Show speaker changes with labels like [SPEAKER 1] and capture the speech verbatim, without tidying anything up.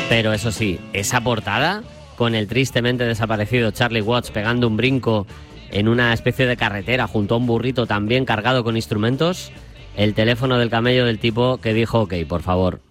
[SPEAKER 1] Pero eso sí, esa portada con el tristemente desaparecido Charlie Watts pegando un brinco en una especie de carretera junto a un burrito también cargado con instrumentos, el teléfono del camello del tipo que dijo ok, por favor,